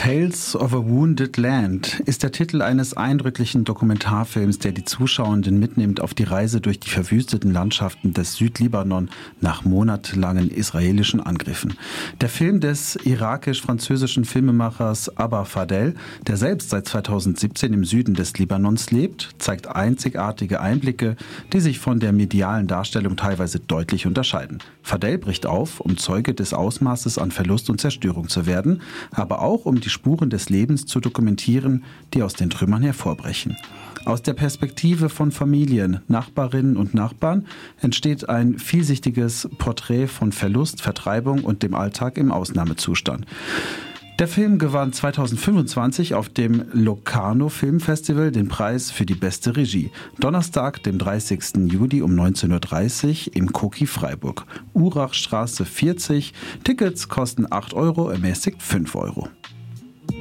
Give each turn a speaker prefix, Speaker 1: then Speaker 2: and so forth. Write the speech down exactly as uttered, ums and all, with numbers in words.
Speaker 1: Tales of a Wounded Land ist der Titel eines eindrücklichen Dokumentarfilms, der die Zuschauenden mitnimmt auf die Reise durch die verwüsteten Landschaften des Südlibanon nach monatelangen israelischen Angriffen. Der Film des irakisch-französischen Filmemachers Abba Fadel, der selbst seit zweitausendsiebzehn im Süden des Libanons lebt, zeigt einzigartige Einblicke, die sich von der medialen Darstellung teilweise deutlich unterscheiden. Fadel bricht auf, um Zeuge des Ausmaßes an Verlust und Zerstörung zu werden, aber auch um die Spuren des Lebens zu dokumentieren, die aus den Trümmern hervorbrechen. Aus der Perspektive von Familien, Nachbarinnen und Nachbarn entsteht ein vielsichtiges Porträt von Verlust, Vertreibung und dem Alltag im Ausnahmezustand. Der Film gewann zweitausendfünfundzwanzig auf dem Locarno Filmfestival den Preis für die beste Regie. Donnerstag, dem dreißigsten Juli um neunzehn Uhr dreißig im Koki Freiburg. Urachstraße vierzig. Tickets kosten acht Euro, ermäßigt fünf Euro.